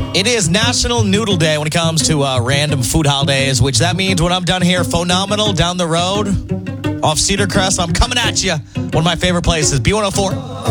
It is National Noodle Day when it comes to random food holidays, which that means when I'm done here, Phenomenal down the road off Cedar Crest, I'm coming at you. One of my favorite places, B104.